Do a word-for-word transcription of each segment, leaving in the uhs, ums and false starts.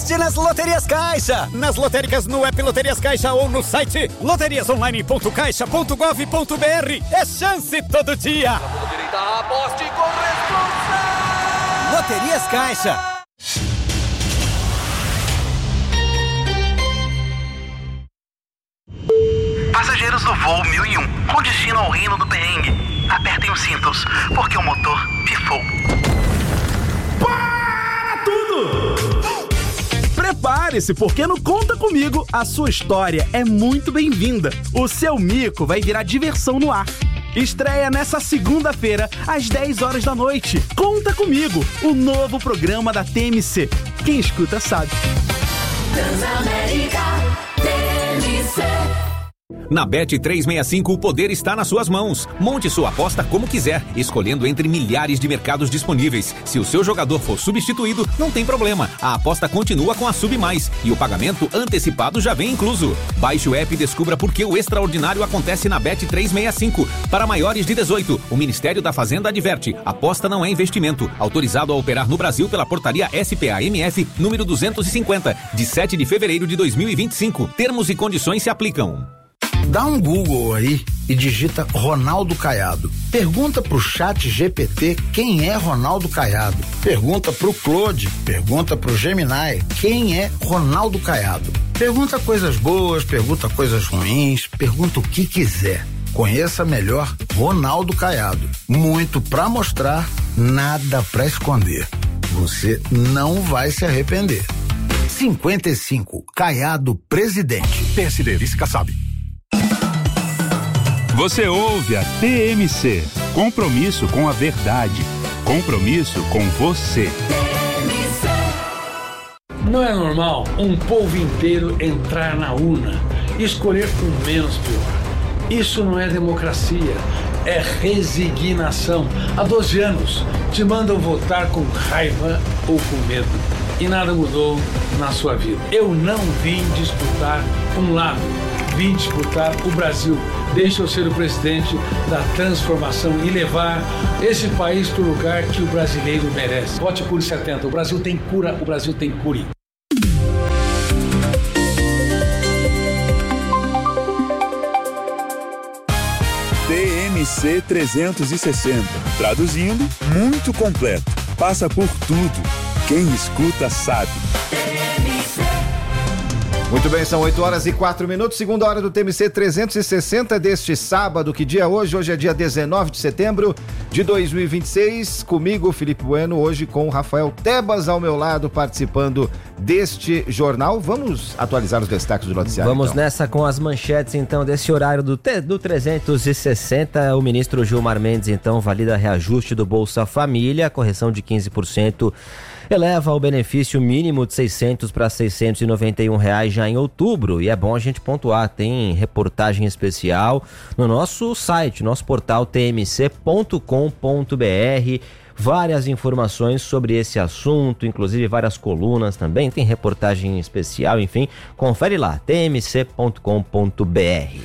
sorte nas Loterias Caixa. Nas lotéricas, no app Loterias Caixa ou no site loterias online ponto caixa ponto gov ponto br. É chance todo dia. Direita, aposte com responsa. Loterias Caixa. Passageiros do voo mil e um, com destino ao Reino do Perrengue. Apertem os cintos, porque o motor pifou. Para tudo! Prepare-se, porque no Conta Comigo, a sua história é muito bem-vinda. O seu mico vai virar diversão no ar. Estreia nessa segunda-feira, às dez horas da noite. Conta Comigo, o novo programa da T M C. Quem escuta sabe. Transamérica T M C. Na Bet trezentos e sessenta e cinco, o poder está nas suas mãos. Monte sua aposta como quiser, escolhendo entre milhares de mercados disponíveis. Se o seu jogador for substituído, não tem problema. A aposta continua com a Sub Mais e o pagamento antecipado já vem incluso. Baixe o app e descubra por que o extraordinário acontece na Bet trezentos e sessenta e cinco. Para maiores de dezoito, o Ministério da Fazenda adverte: aposta não é investimento. Autorizado a operar no Brasil pela portaria S P A M F número duzentos e cinquenta, de sete de fevereiro de dois mil e vinte e cinco. Termos e condições se aplicam. Dá um Google aí e digita Ronaldo Caiado. Pergunta pro chat G P T quem é Ronaldo Caiado. Pergunta pro Claude, pergunta pro Gemini quem é Ronaldo Caiado. Pergunta coisas boas, pergunta coisas ruins, pergunta o que quiser. Conheça melhor Ronaldo Caiado. Muito pra mostrar, nada pra esconder. Você não vai se arrepender. cinquenta e cinco, Caiado Presidente. P S D, vice Kassab. Você ouve a T M C. Compromisso com a verdade. Compromisso com você. Não é normal um povo inteiro entrar na urna e escolher o menos pior. Isso não é democracia, é resignação. Há doze anos te mandam votar com raiva ou com medo. E nada mudou na sua vida. Eu não vim disputar um lado, vim disputar o Brasil. Deixa eu ser o presidente da transformação e levar esse país para o lugar que o brasileiro merece. Vote Cure setenta. O Brasil tem cura, o Brasil tem Cure. T M C trezentos e sessenta. Traduzindo, muito completo. Passa por tudo. Quem escuta sabe. Muito bem, são oito horas e quatro minutos, segunda hora do T M C trezentos e sessenta deste sábado. Que dia é hoje? Hoje é dia dezenove de setembro de dois mil e vinte e seis. Comigo, Felipe Bueno, hoje com o Rafael Tebas ao meu lado, participando deste jornal. Vamos atualizar os destaques do noticiário. Vamos então. nessa com as manchetes, então, desse horário do, do trezentos e sessenta. O ministro Gilmar Mendes, então, valida reajuste do Bolsa Família, correção de quinze por cento. Eleva o benefício mínimo de seiscentos para seiscentos e noventa e um reais já em outubro. E é bom a gente pontuar, tem reportagem especial no nosso site, nosso portal t m c ponto com ponto b r. Várias informações sobre esse assunto, inclusive várias colunas também, tem reportagem especial, enfim, confere lá, t m c ponto com ponto b r.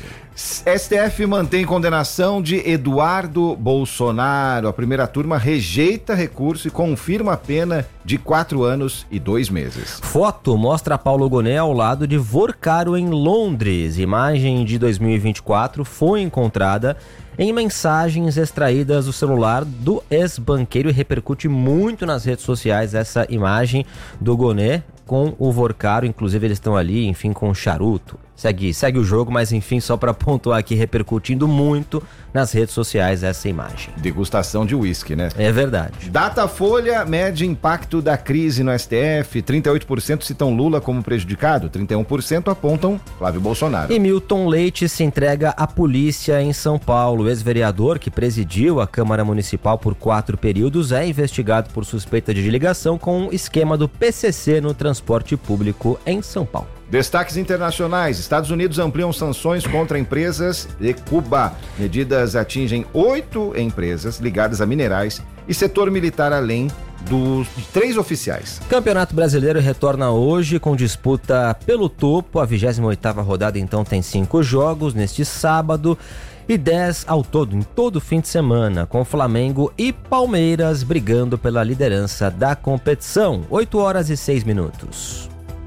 S T F mantém condenação de Eduardo Bolsonaro. A primeira turma rejeita recurso e confirma a pena de quatro anos e dois meses. Foto mostra Paulo Gonet ao lado de Vorcaro em Londres. Imagem de dois mil e vinte e quatro foi encontrada em mensagens extraídas do celular do ex-banqueiro e repercute muito nas redes sociais essa imagem do Gonet com o Vorcaro. Inclusive eles estão ali, enfim, com charuto. Segue, segue o jogo, mas enfim, só para pontuar aqui, repercutindo muito nas redes sociais essa imagem. Degustação de uísque, né? É verdade. Datafolha mede impacto da crise no S T F. trinta e oito por cento citam Lula como prejudicado, trinta e um por cento apontam Flávio Bolsonaro. E Milton Leite se entrega à polícia em São Paulo. O ex-vereador que presidiu a Câmara Municipal por quatro períodos é investigado por suspeita de ligação com o esquema do P C C no transporte público em São Paulo. Destaques internacionais. Estados Unidos ampliam sanções contra empresas de Cuba. Medidas atingem oito empresas ligadas a minerais e setor militar, além dos de três oficiais. Campeonato Brasileiro retorna hoje com disputa pelo topo. A vigésima oitava rodada, então, tem cinco jogos neste sábado e dez ao todo, em todo fim de semana, com Flamengo e Palmeiras brigando pela liderança da competição. oito horas e seis minutos.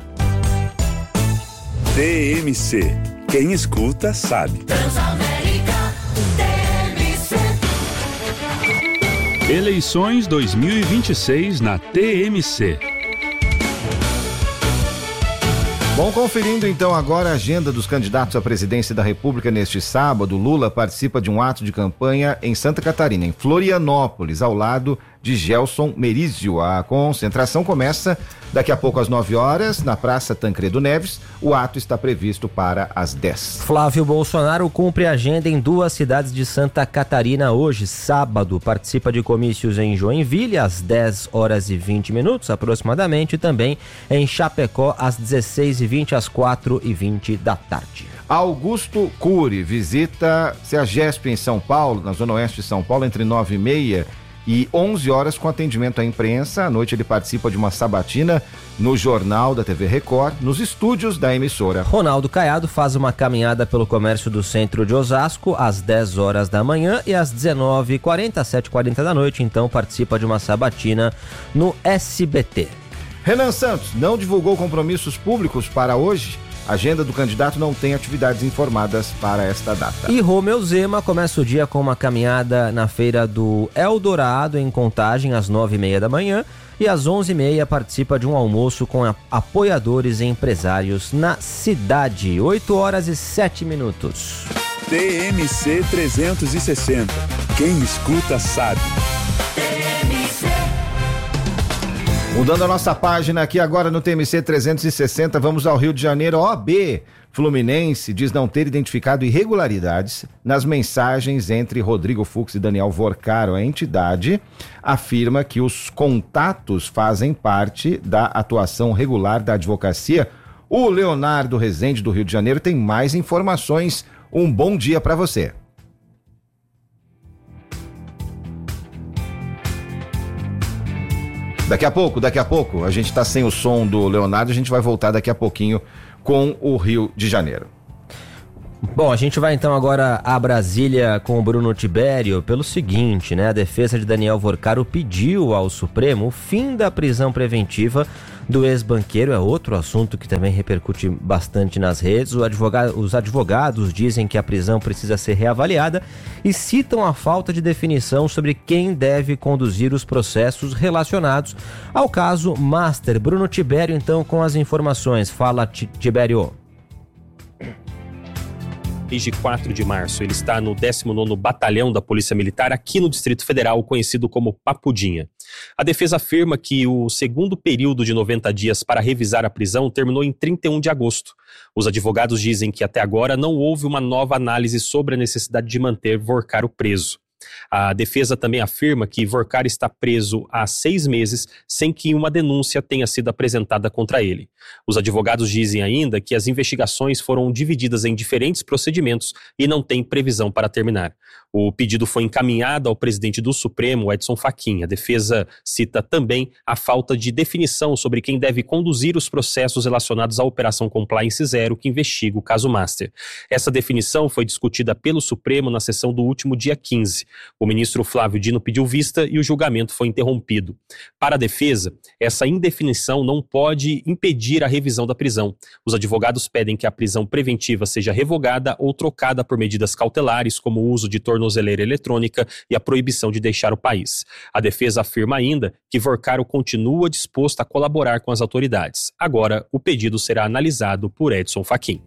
T M C. Quem escuta sabe. Transamérica T M C. Eleições dois mil e vinte e seis na T M C. Bom, conferindo então agora a agenda dos candidatos à presidência da República neste sábado, Lula participa de um ato de campanha em Santa Catarina, em Florianópolis, ao lado de Gelson Merizio. A concentração começa daqui a pouco às nove horas, na Praça Tancredo Neves. O ato está previsto para as dez. Flávio Bolsonaro cumpre agenda em duas cidades de Santa Catarina hoje, sábado. Participa de comícios em Joinville às dez horas e vinte minutos, aproximadamente, e também em Chapecó às dezesseis e vinte, às quatro e vinte da tarde. Augusto Cury visita CEAGESP em São Paulo, na Zona Oeste de São Paulo, entre nove e meia e onze horas, com atendimento à imprensa. À noite ele participa de uma sabatina no Jornal da T V Record, nos estúdios da emissora. Ronaldo Caiado faz uma caminhada pelo comércio do centro de Osasco às dez horas da manhã e às dezenove e quarenta, às sete e quarenta da noite, então participa de uma sabatina no S B T. Renan Santos não divulgou compromissos públicos para hoje. A agenda do candidato não tem atividades informadas para esta data. E Romeu Zema começa o dia com uma caminhada na feira do Eldorado, em Contagem, às nove e meia da manhã, e às onze e meia participa de um almoço com apoiadores e empresários na cidade. oito horas e sete minutos. T M C trezentos e sessenta. Quem escuta sabe. Mudando a nossa página aqui agora no T M C trezentos e sessenta, vamos ao Rio de Janeiro. O B Fluminense diz não ter identificado irregularidades nas mensagens entre Rodrigo Fux e Daniel Vorcaro. A entidade afirma que os contatos fazem parte da atuação regular da advocacia. O Leonardo Rezende, do Rio de Janeiro, tem mais informações. Um bom dia para você. Daqui a pouco, daqui a pouco, a gente tá sem o som do Leonardo, a gente vai voltar daqui a pouquinho com o Rio de Janeiro. Bom, a gente vai então agora a Brasília com o Bruno Tibério pelo seguinte, né? A defesa de Daniel Vorcaro pediu ao Supremo o fim da prisão preventiva do ex-banqueiro. É outro assunto que também repercute bastante nas redes. O advogado, os advogados dizem que a prisão precisa ser reavaliada e citam a falta de definição sobre quem deve conduzir os processos relacionados ao caso Master. Bruno Tibério então com as informações. Fala, Tibério. Desde quatro de março, ele está no décimo nono Batalhão da Polícia Militar, aqui no Distrito Federal, conhecido como Papudinha. A defesa afirma que o segundo período de noventa dias para revisar a prisão terminou em trinta e um de agosto. Os advogados dizem que até agora não houve uma nova análise sobre a necessidade de manter Vorcaro preso. A defesa também afirma que Vorcaro está preso há seis meses sem que uma denúncia tenha sido apresentada contra ele. Os advogados dizem ainda que as investigações foram divididas em diferentes procedimentos e não tem previsão para terminar. O pedido foi encaminhado ao presidente do Supremo, Edson Fachin. A defesa cita também a falta de definição sobre quem deve conduzir os processos relacionados à Operação Compliance Zero, que investiga o caso Master. Essa definição foi discutida pelo Supremo na sessão do último dia quinze. O ministro Flávio Dino pediu vista e o julgamento foi interrompido. Para a defesa, essa indefinição não pode impedir a revisão da prisão. Os advogados pedem que a prisão preventiva seja revogada ou trocada por medidas cautelares, como o uso de tornozeleira eletrônica e a proibição de deixar o país. A defesa afirma ainda que Vorcaro continua disposto a colaborar com as autoridades. Agora, o pedido será analisado por Edson Fachin.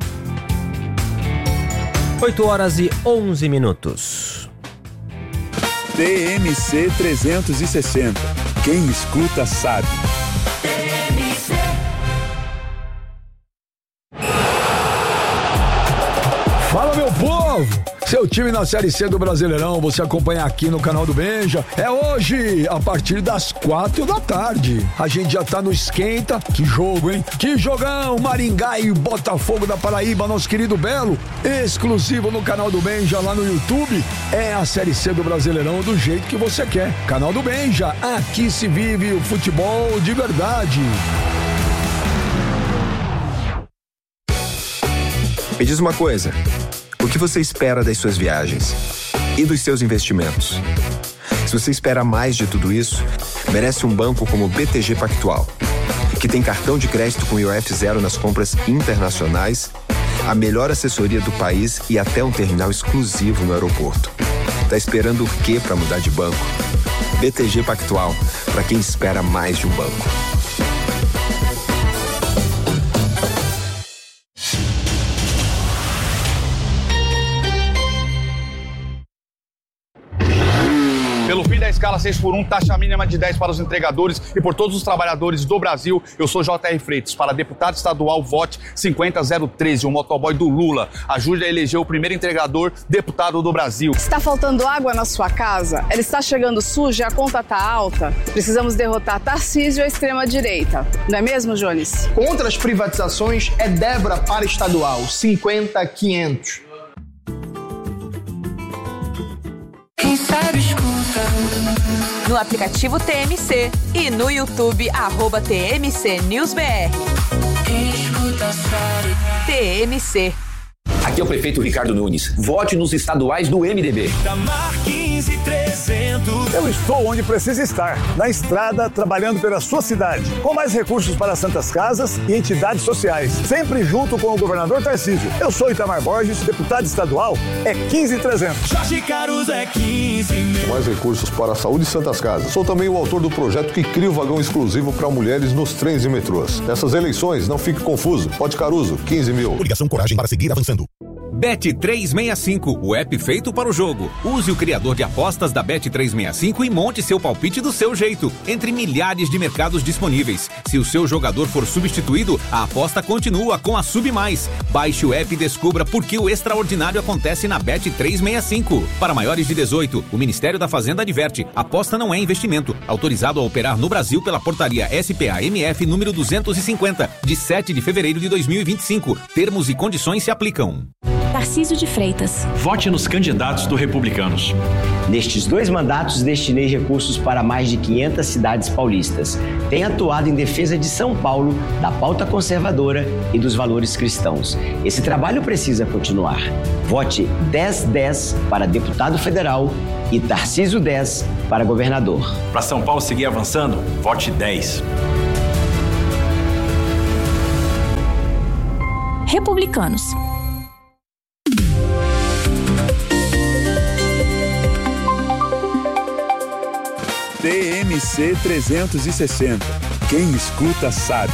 oito horas e onze minutos. T M C trezentos e sessenta. Quem escuta sabe. Fala, meu povo! Seu time na Série C do Brasileirão, você acompanha aqui no canal do Benja. É hoje, a partir das quatro da tarde. A gente já tá no esquenta. Que jogo, hein? Que jogão! Maringá e Botafogo da Paraíba, nosso querido Belo. Exclusivo no canal do Benja, lá no YouTube. É a Série C do Brasileirão do jeito que você quer. Canal do Benja, aqui se vive o futebol de verdade. Me diz uma coisa, o que você espera das suas viagens e dos seus investimentos? Se você espera mais de tudo isso, merece um banco como o B T G Pactual, que que tem cartão de crédito com I O F zero nas compras internacionais, a melhor assessoria do país e até um terminal exclusivo no aeroporto. Tá esperando o quê para mudar de banco? B T G Pactual, para quem espera mais de um banco. Pelo fim da escala seis por um, taxa mínima de dez para os entregadores e por todos os trabalhadores do Brasil, eu sou J R Freitas. Para deputado estadual, vote cinquenta zero treze, o motoboy do Lula. Ajude a eleger o primeiro entregador deputado do Brasil. Está faltando água na sua casa? Ela está chegando suja e a conta está alta? Precisamos derrotar Tarcísio e a extrema-direita. Não é mesmo, Jones? Contra as privatizações é Débora para estadual, cinquenta quinhentos. Quem sabe escuta. No aplicativo T M C e no YouTube, arroba T M C News B R. Quem escuta sabe. T M C. Aqui é o prefeito Ricardo Nunes. Vote nos estaduais do M D B. Damar quinze trezentos. Eu estou onde precisa estar, na estrada, trabalhando pela sua cidade, com mais recursos para santas casas e entidades sociais, sempre junto com o governador Tarcísio. Eu sou Itamar Borges, deputado estadual, é quinze trezentos. Jorge Caruso é quinze mil. Mais recursos para a saúde e santas casas. Sou também o autor do projeto que cria o vagão exclusivo para mulheres nos trens e metrôs. Nessas eleições, não fique confuso. Vote Caruso, quinze mil. Obrigação coragem para seguir avançando. Bet trezentos e sessenta e cinco, o app feito para o jogo. Use o criador de apostas da Bet trezentos e sessenta e cinco e monte seu palpite do seu jeito, entre milhares de mercados disponíveis. Se o seu jogador for substituído, a aposta continua com a Sub Mais. Baixe o app e descubra por que o extraordinário acontece na Bet trezentos e sessenta e cinco. Para maiores de dezoito, o Ministério da Fazenda adverte: aposta não é investimento. Autorizado a operar no Brasil pela portaria S P A M F número duzentos e cinquenta, de sete de fevereiro de dois mil e vinte e cinco. Termos e condições se aplicam. Tarcísio de Freitas. Vote nos candidatos do Republicanos. Nestes dois mandatos, destinei recursos para mais de quinhentas cidades paulistas. Tenho atuado em defesa de São Paulo, da pauta conservadora e dos valores cristãos. Esse trabalho precisa continuar. Vote dez dez para deputado federal e Tarcísio dez para governador. Para São Paulo seguir avançando, vote dez. Republicanos. T M C trezentos e sessenta. Quem escuta sabe.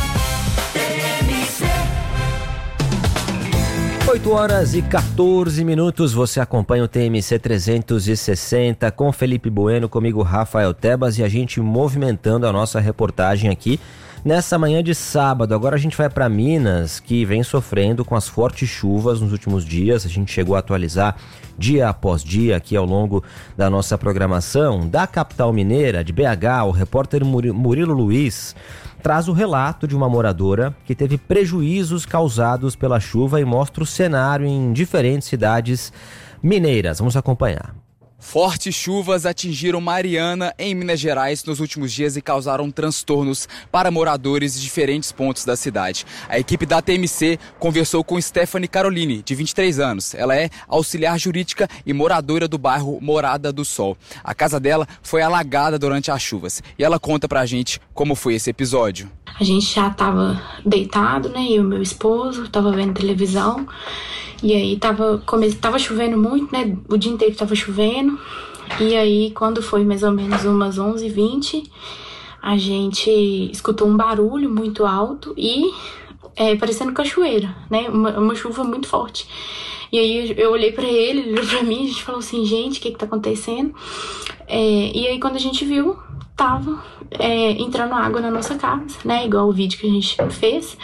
oito horas e quatorze minutos, você acompanha o T M C trezentos e sessenta com Felipe Bueno, comigo Rafael Tebas e a gente movimentando a nossa reportagem aqui nessa manhã de sábado. Agora a gente vai para Minas, que vem sofrendo com as fortes chuvas nos últimos dias. A gente chegou a atualizar dia após dia aqui ao longo da nossa programação. Da capital mineira, de B H, o repórter Murilo Luiz traz o relato de uma moradora que teve prejuízos causados pela chuva e mostra o cenário em diferentes cidades mineiras. Vamos acompanhar. Fortes chuvas atingiram Mariana, em Minas Gerais, nos últimos dias e causaram transtornos para moradores de diferentes pontos da cidade. A equipe da T M C conversou com Stephanie Caroline, de vinte e três anos. Ela é auxiliar jurídica e moradora do bairro Morada do Sol. A casa dela foi alagada durante as chuvas e ela conta pra gente como foi esse episódio. A gente já tava deitado, né, eu e meu esposo, tava vendo televisão. E aí tava, come... tava chovendo muito, né? O dia inteiro tava chovendo. E aí, quando foi mais ou menos umas onze e vinte, a gente escutou um barulho muito alto e é, parecendo cachoeira, né? Uma, uma chuva muito forte. E aí eu olhei pra ele, ele olhou pra mim, a gente falou assim, gente, o que que tá acontecendo? É, e aí quando a gente viu, tava é, entrando água na nossa casa, né? Igual o vídeo que a gente fez.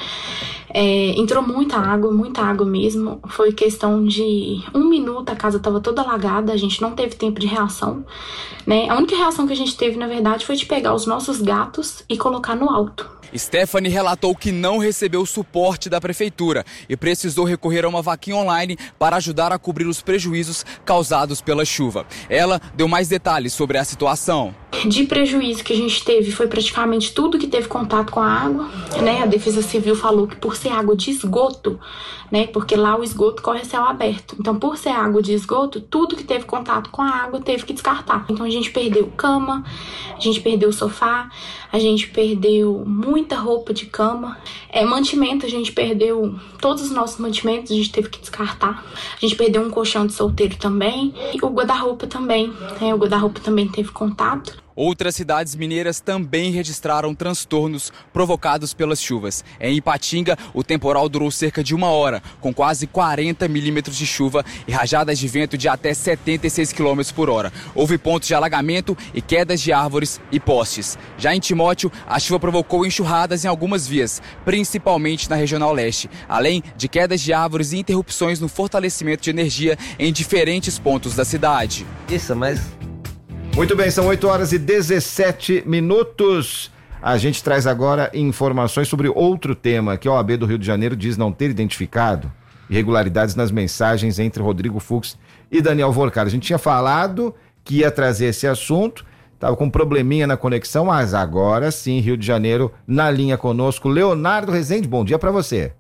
É, entrou muita água, muita água mesmo. Foi questão de um minuto, a casa estava toda alagada, a gente não teve tempo de reação, né? A única reação que a gente teve, na verdade, foi de pegar os nossos gatos e colocar no alto. Stephanie relatou que não recebeu suporte da prefeitura e precisou recorrer a uma vaquinha online para ajudar a cobrir os prejuízos causados pela chuva. Ela deu mais detalhes sobre a situação. De prejuízo que a gente teve foi praticamente tudo que teve contato com a água, né? A Defesa Civil falou que por ser água de esgoto, né? Porque lá o esgoto corre a céu aberto. Então, por ser água de esgoto, tudo que teve contato com a água teve que descartar. Então, a gente perdeu cama, a gente perdeu sofá, a gente perdeu muito muita roupa de cama. É, mantimento, a gente perdeu todos os nossos mantimentos, a gente teve que descartar. A gente perdeu um colchão de solteiro também. E o guarda-roupa também. É, o guarda-roupa também teve contato. Outras cidades mineiras também registraram transtornos provocados pelas chuvas. Em Ipatinga, o temporal durou cerca de uma hora, com quase quarenta milímetros de chuva e rajadas de vento de até setenta e seis quilômetros por hora. Houve pontos de alagamento e quedas de árvores e postes. Já em Timóteo, a chuva provocou enxurradas em algumas vias, principalmente na Regional Leste, além de quedas de árvores e interrupções no fortalecimento de energia em diferentes pontos da cidade. Isso, mas... Muito bem, são oito horas e dezessete minutos. A gente traz agora informações sobre outro tema que a O A B do Rio de Janeiro diz não ter identificado irregularidades nas mensagens entre Rodrigo Fux e Daniel Vorcaro. A gente tinha falado que ia trazer esse assunto, estava com um probleminha na conexão, mas agora sim, Rio de Janeiro, na linha conosco, Leonardo Rezende, bom dia para você.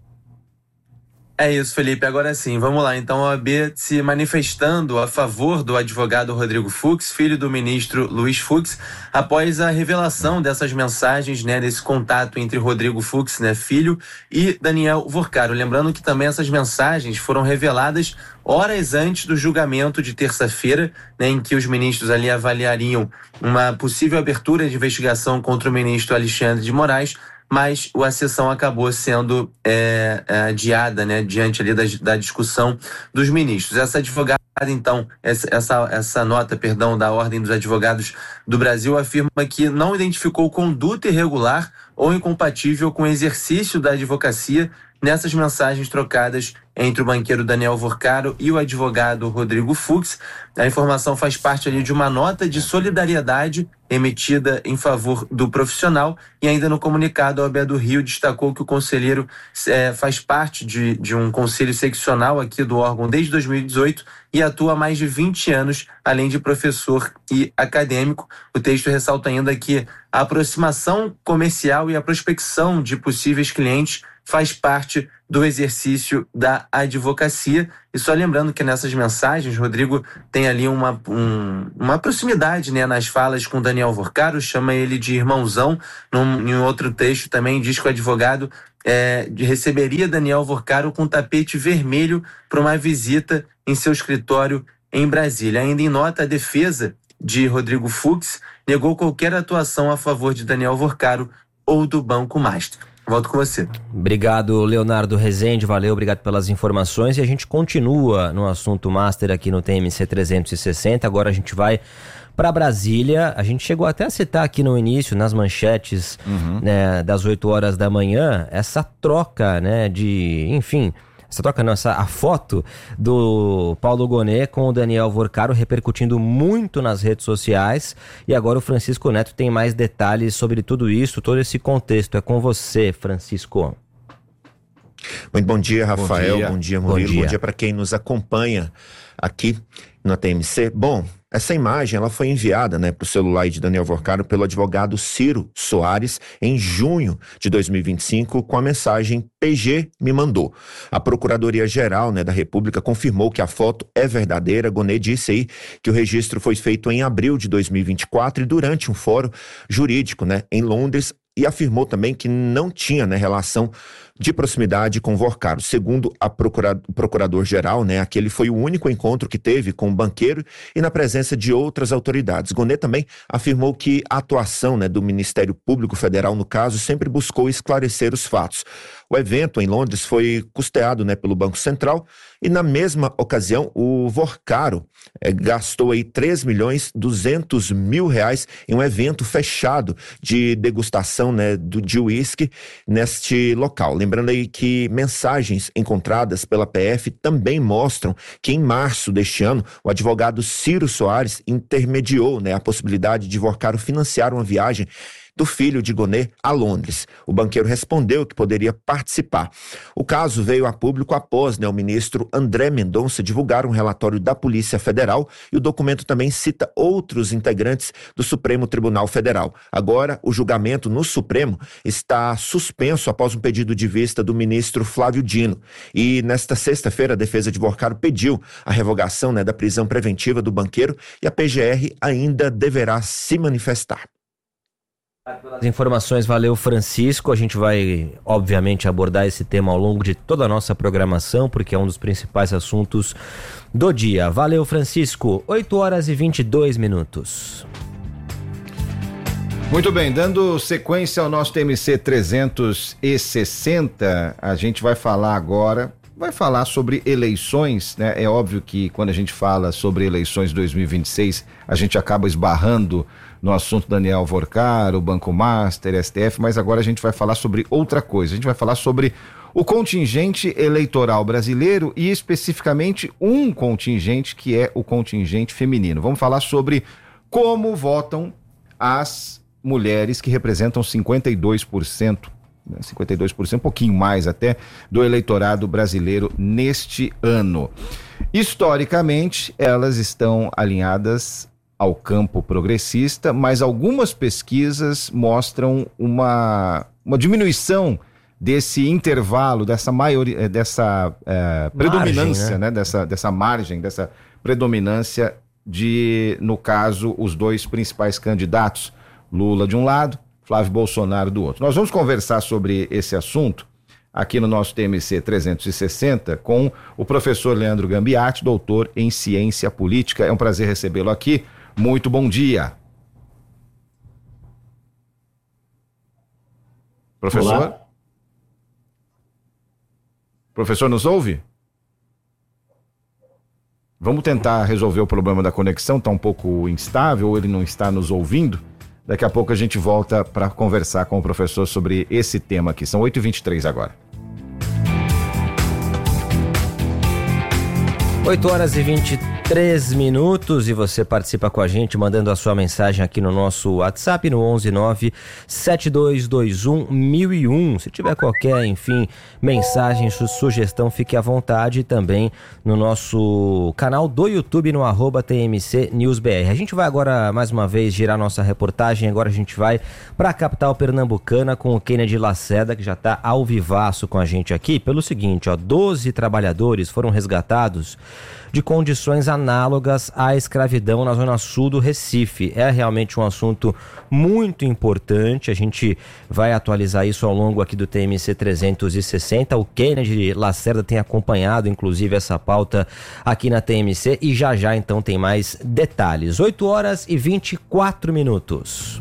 É isso, Felipe. Agora sim, vamos lá. Então, a O A B se manifestando a favor do advogado Rodrigo Fux, filho do ministro Luiz Fux, após a revelação dessas mensagens, né, desse contato entre Rodrigo Fux, né, filho, e Daniel Vorcaro. Lembrando que também essas mensagens foram reveladas horas antes do julgamento de terça-feira, né, em que os ministros ali avaliariam uma possível abertura de investigação contra o ministro Alexandre de Moraes, mas a sessão acabou sendo é, adiada, né, diante ali da, da discussão dos ministros. Essa advogada, então, essa, essa, essa nota, perdão, da Ordem dos Advogados do Brasil afirma que não identificou conduta irregular ou incompatível com o exercício da advocacia nessas mensagens trocadas entre o banqueiro Daniel Vorcaro e o advogado Rodrigo Fux. A informação faz parte ali de uma nota de solidariedade emitida em favor do profissional, e ainda no comunicado a O A B do Rio destacou que o conselheiro é, faz parte de, de um conselho seccional aqui do órgão desde dois mil e dezoito e atua há mais de vinte anos, além de professor e acadêmico. O texto ressalta ainda que a aproximação comercial e a prospecção de possíveis clientes faz parte do exercício da advocacia. E só lembrando que nessas mensagens, Rodrigo tem ali uma, um, uma proximidade, né, nas falas com Daniel Vorcaro, chama ele de irmãozão. Num, em outro texto também diz que o advogado é, receberia Daniel Vorcaro com tapete vermelho para uma visita em seu escritório em Brasília. Ainda em nota, a defesa de Rodrigo Fux negou qualquer atuação a favor de Daniel Vorcaro ou do Banco Master. Volto com você. Obrigado, Leonardo Rezende, valeu, obrigado pelas informações. E a gente continua no assunto Master aqui no T M C trezentos e sessenta. Agora a gente vai para Brasília. A gente chegou até a citar aqui no início, nas manchetes, uhum. né, das oito horas da manhã, essa troca, né, de, enfim... Essa troca não, essa, a foto do Paulo Gonet com o Daniel Vorcaro repercutindo muito nas redes sociais. E agora o Francisco Neto tem mais detalhes sobre tudo isso, todo esse contexto. É com você, Francisco. Muito bom dia, Rafael. Bom dia, bom dia Murilo. Bom dia, dia para quem nos acompanha aqui no T M C. Bom, essa imagem ela foi enviada, né, para o celular de Daniel Vorcaro pelo advogado Ciro Soares em junho de dois mil e vinte e cinco com a mensagem P G me mandou. A Procuradoria-Geral, né, da República confirmou que a foto é verdadeira. Gonet disse aí que o registro foi feito em abril de dois mil e vinte e quatro e durante um fórum jurídico, né, em Londres, e afirmou também que não tinha, né, relação de proximidade com Vorcaro. Segundo a procura, o procurador-geral, né, aquele foi o único encontro que teve com o banqueiro e na presença de outras autoridades. Gonet também afirmou que a atuação, né, do Ministério Público Federal no caso sempre buscou esclarecer os fatos. O evento em Londres foi custeado, né, pelo Banco Central e na mesma ocasião o Vorcaro é, gastou aí três milhões e duzentos mil reais em um evento fechado de degustação, né, do, de uísque neste local. Lembrando aí que mensagens encontradas pela P F também mostram que em março deste ano o advogado Ciro Soares intermediou, né, a possibilidade de Vorcaro financiar uma viagem do filho de Gonet a Londres. O banqueiro respondeu que poderia participar. O caso veio a público após, né, o ministro André Mendonça divulgar um relatório da Polícia Federal e o documento também cita outros integrantes do Supremo Tribunal Federal. Agora, o julgamento no Supremo está suspenso após um pedido de vista do ministro Flávio Dino. E nesta sexta-feira, a defesa de Vorcaro pediu a revogação, né, da prisão preventiva do banqueiro e a P G R ainda deverá se manifestar. As informações, valeu, Francisco. A gente vai, obviamente, abordar esse tema ao longo de toda a nossa programação, porque é um dos principais assuntos do dia. Valeu, Francisco. oito horas e vinte e dois minutos. Muito bem, dando sequência ao nosso T M C trezentos e sessenta, a gente vai falar agora, vai falar sobre eleições, né? É óbvio que quando a gente fala sobre eleições dois mil e vinte e seis, a gente acaba esbarrando no assunto Daniel Vorcaro, Banco Master, S T F, mas agora a gente vai falar sobre outra coisa. A gente vai falar sobre o contingente eleitoral brasileiro e especificamente um contingente que é o contingente feminino. Vamos falar sobre como votam as mulheres que representam cinquenta e dois por cento, né? cinquenta e dois por cento, um pouquinho mais até, do eleitorado brasileiro neste ano. Historicamente, elas estão alinhadas ao campo progressista, mas algumas pesquisas mostram uma, uma diminuição desse intervalo, dessa maioria, dessa é, predominância, margem, né? Né? Dessa, dessa margem, dessa predominância de, no caso, os dois principais candidatos, Lula de um lado, Flávio Bolsonaro do outro. Nós vamos conversar sobre esse assunto aqui no nosso T M C trezentos e sessenta com o professor Leandro Gambiati, doutor em ciência política. É um prazer recebê-lo aqui. Muito bom dia. Professor? Olá. Professor, nos ouve? Vamos tentar resolver o problema da conexão, está um pouco instável, ou ele não está nos ouvindo. Daqui a pouco a gente volta para conversar com o professor sobre esse tema aqui. São oito e vinte e três agora. oito horas e vinte e três minutos e você participa com a gente mandando a sua mensagem aqui no nosso WhatsApp no onze nove sete dois dois um mil e um. Se tiver qualquer, enfim, mensagem, sugestão, fique à vontade, também no nosso canal do YouTube no arroba T M C News B R. A gente vai agora mais uma vez girar nossa reportagem. Agora a gente vai para a capital pernambucana com o Kennedy Lacerda, que já está ao vivaço com a gente aqui, pelo seguinte, ó, doze trabalhadores foram resgatados de condições análogas à escravidão na zona sul do Recife. É realmente um assunto muito importante, a gente vai atualizar isso ao longo aqui do T M C trezentos e sessenta. O Kennedy Lacerda tem acompanhado inclusive essa pauta aqui na T M C e já já então tem mais detalhes. oito horas e vinte e quatro minutos.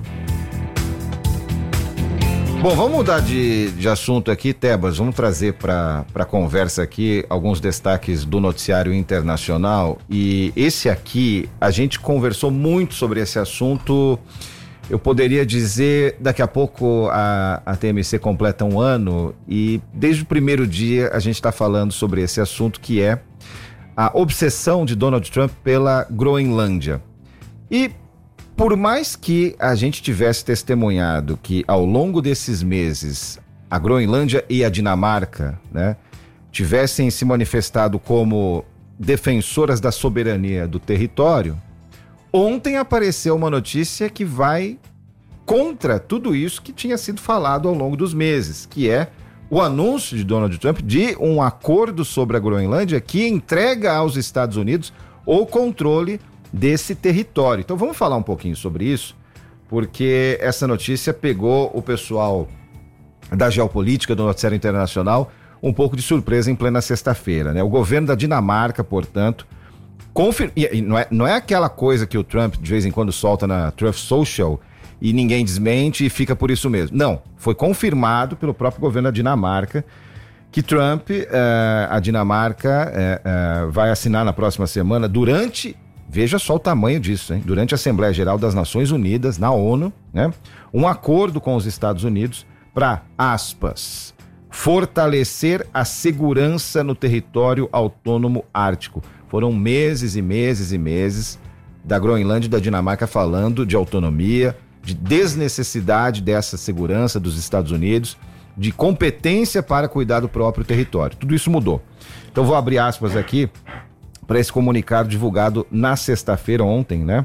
Bom, vamos mudar de, de assunto aqui, Tebas. Vamos trazer para a conversa aqui alguns destaques do noticiário internacional. E esse aqui, a gente conversou muito sobre esse assunto. Eu poderia dizer, daqui a pouco a, a T M C completa um ano e desde o primeiro dia a gente está falando sobre esse assunto, que é a obsessão de Donald Trump pela Groenlândia. E por mais que a gente tivesse testemunhado que ao longo desses meses a Groenlândia e a Dinamarca, né, tivessem se manifestado como defensoras da soberania do território, ontem apareceu uma notícia que vai contra tudo isso que tinha sido falado ao longo dos meses, que é o anúncio de Donald Trump de um acordo sobre a Groenlândia que entrega aos Estados Unidos o controle desse território. Então vamos falar um pouquinho sobre isso, porque essa notícia pegou o pessoal da geopolítica, do noticiário internacional, um pouco de surpresa em plena sexta-feira, né? O governo da Dinamarca, portanto, confir... e não é, não é aquela coisa que o Trump de vez em quando solta na Truth Social e ninguém desmente e fica por isso mesmo. Não, foi confirmado pelo próprio governo da Dinamarca que Trump, uh, a Dinamarca uh, uh, vai assinar na próxima semana, durante... Veja só o tamanho disso, hein? Durante a Assembleia Geral das Nações Unidas, na ONU, né? Um acordo com os Estados Unidos para, aspas, fortalecer a segurança no território autônomo ártico. Foram meses e meses e meses da Groenlândia e da Dinamarca falando de autonomia, de desnecessidade dessa segurança dos Estados Unidos, de competência para cuidar do próprio território. Tudo isso mudou. Então vou abrir aspas aqui para esse comunicado divulgado na sexta-feira, ontem, né?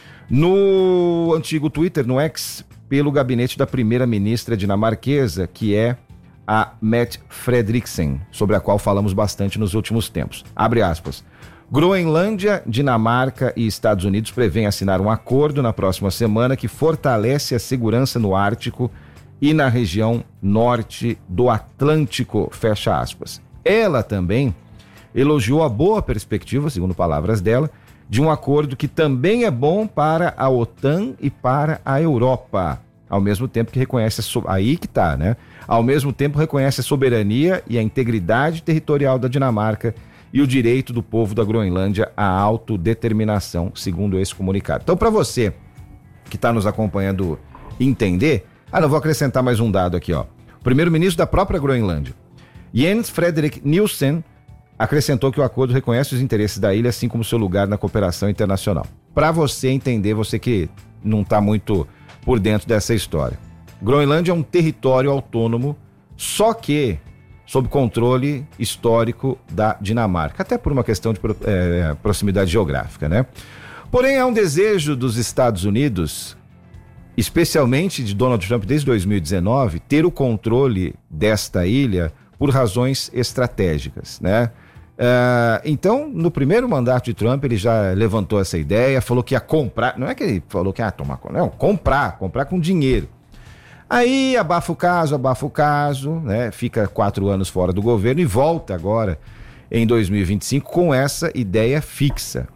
No antigo Twitter, no X, pelo gabinete da primeira-ministra dinamarquesa, que é a Mette Frederiksen, sobre a qual falamos bastante nos últimos tempos. Abre aspas. Groenlândia, Dinamarca e Estados Unidos prevêem assinar um acordo na próxima semana que fortalece a segurança no Ártico e na região norte do Atlântico, fecha aspas. Ela também elogiou a boa perspectiva, segundo palavras dela, de um acordo que também é bom para a OTAN e para a Europa, ao mesmo tempo que reconhece, a so... aí que tá, né? Ao mesmo tempo reconhece a soberania e a integridade territorial da Dinamarca e o direito do povo da Groenlândia à autodeterminação, segundo esse comunicado. Então, para você que está nos acompanhando entender, ah, não, vou acrescentar mais um dado aqui, ó. O primeiro-ministro da própria Groenlândia, Jens Frederik Nielsen, acrescentou que o acordo reconhece os interesses da ilha, assim como seu lugar na cooperação internacional. Para você entender, você que não está muito por dentro dessa história. Groenlândia é um território autônomo, só que sob controle histórico da Dinamarca, até por uma questão de é, proximidade geográfica, né? Porém, é um desejo dos Estados Unidos, especialmente de Donald Trump desde dois mil e dezenove, ter o controle desta ilha por razões estratégicas, né? Uh, então, no primeiro mandato de Trump, ele já levantou essa ideia, falou que ia comprar, não é que ele falou que ia tomar, não, comprar, comprar com dinheiro. Aí abafa o caso, abafa o caso, né? Fica quatro anos fora do governo e volta agora em dois mil e vinte e cinco com essa ideia fixa.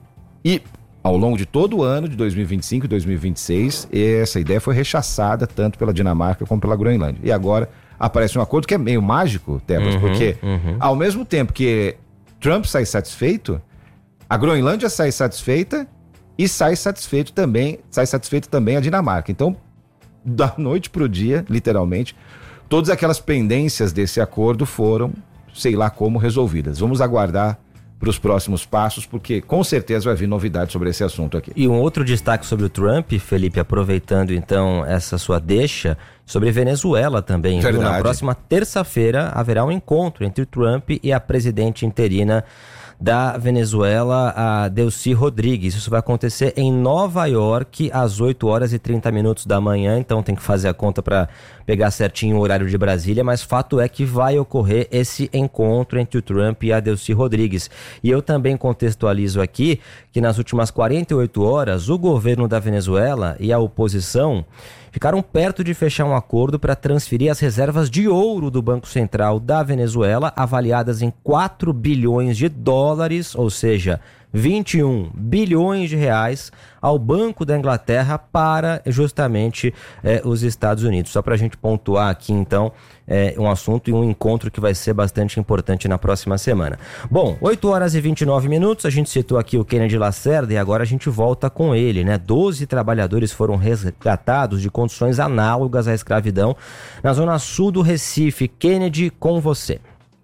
E ao longo de todo o ano de dois mil e vinte e cinco e dois mil e vinte e seis, essa ideia foi rechaçada tanto pela Dinamarca como pela Groenlândia. E agora aparece um acordo que é meio mágico, Tebas, uhum, porque uhum. ao mesmo tempo que Trump sai satisfeito, a Groenlândia sai satisfeita e sai satisfeito também, sai satisfeito também a Dinamarca. Então, da noite pro dia, literalmente, todas aquelas pendências desse acordo foram, sei lá como, resolvidas. Vamos aguardar para os próximos passos, porque com certeza vai vir novidade sobre esse assunto aqui. E um outro destaque sobre o Trump, Felipe, aproveitando então essa sua deixa, sobre Venezuela também. Viu? Na próxima terça-feira haverá um encontro entre o Trump e a presidente interina da Venezuela, a Delcy Rodrigues. Isso vai acontecer em Nova York às oito horas e trinta minutos da manhã, então tem que fazer a conta para pegar certinho o horário de Brasília, mas fato é que vai ocorrer esse encontro entre o Trump e a Delcy Rodrigues. E eu também contextualizo aqui que nas últimas quarenta e oito horas o governo da Venezuela e a oposição ficaram perto de fechar um acordo para transferir as reservas de ouro do Banco Central da Venezuela, avaliadas em quatro bilhões de dólares, ou seja, vinte e um bilhões de reais, ao Banco da Inglaterra para justamente eh, os Estados Unidos. Só para a gente pontuar aqui, então, eh, um assunto e um encontro que vai ser bastante importante na próxima semana. Bom, oito horas e vinte e nove minutos, a gente citou aqui o Kennedy Lacerda e agora a gente volta com ele, né? doze trabalhadores foram resgatados de condições análogas à escravidão na zona sul do Recife. Kennedy, com você.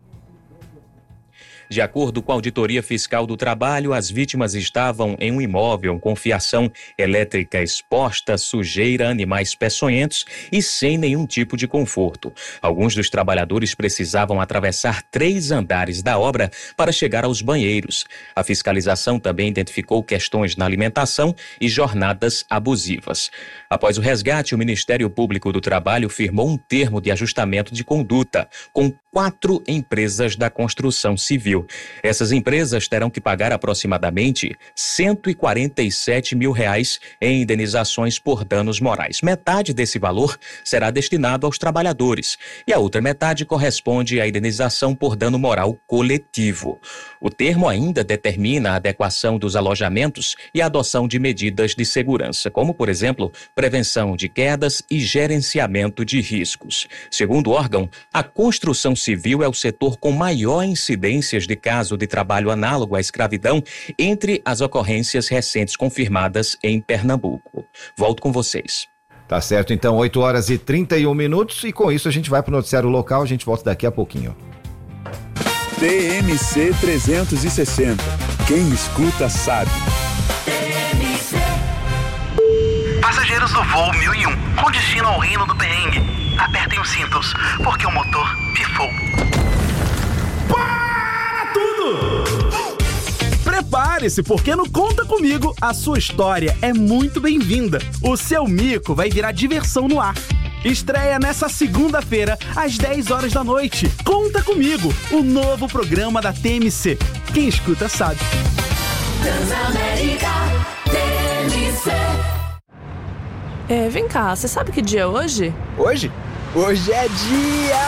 De acordo com a Auditoria Fiscal do Trabalho, as vítimas estavam em um imóvel com fiação elétrica exposta, sujeira, animais peçonhentos e sem nenhum tipo de conforto. Alguns dos trabalhadores precisavam atravessar três andares da obra para chegar aos banheiros. A fiscalização também identificou questões na alimentação e jornadas abusivas. Após o resgate, o Ministério Público do Trabalho firmou um termo de ajustamento de conduta com quatro empresas da construção civil. Essas empresas terão que pagar aproximadamente cento e quarenta e sete mil reais em indenizações por danos morais. Metade desse valor será destinado aos trabalhadores e a outra metade corresponde à indenização por dano moral coletivo. O termo ainda determina a adequação dos alojamentos e a adoção de medidas de segurança, como, por exemplo, prevenção de quedas e gerenciamento de riscos. Segundo o órgão, a construção civil é o setor com maior incidências de caso de trabalho análogo à escravidão entre as ocorrências recentes confirmadas em Pernambuco. Volto com vocês. Tá certo, então, oito horas e trinta e um minutos e com isso a gente vai pro noticiário local, a gente volta daqui a pouquinho. T M C trezentos e sessenta. Quem escuta sabe. Passageiros do voo mil e um, com destino ao Reino do Perrengue. Apertem os cintos, porque o motor pifou. Para tudo! Prepare-se, porque no Conta Comigo, a sua história é muito bem-vinda. O seu mico vai virar diversão no ar. estreia nessa segunda-feira, às dez horas da noite. Conta Comigo, o novo programa da T M C. Quem escuta sabe. Transamérica T M C. É, vem cá, você sabe que dia é hoje? Hoje? Hoje é dia